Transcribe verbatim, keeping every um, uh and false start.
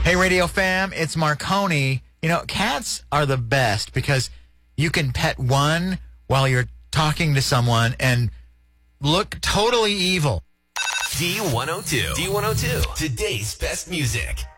Hey, Radio Fam, it's Marconi. You know, cats are the best because you can pet one while you're talking to someone and look totally evil. D one oh two. D one oh two. Today's best music.